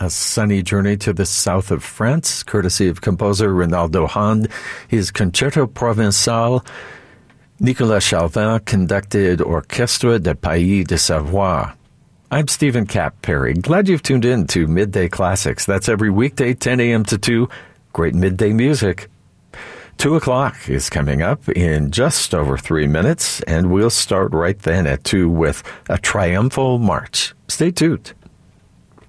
a sunny journey to the south of France, courtesy of composer Rinaldo Hahn. His Concerto Provençal. Nicolas Chauvin conducted Orchestre de Pays de Savoie. I'm Stephen Cap Perry. Glad you've tuned in to Midday Classics. That's every weekday, 10 a.m. to 2. Great midday music. 2 o'clock is coming up in just over 3 minutes, and we'll start right then at 2 with a triumphal march. Stay tuned.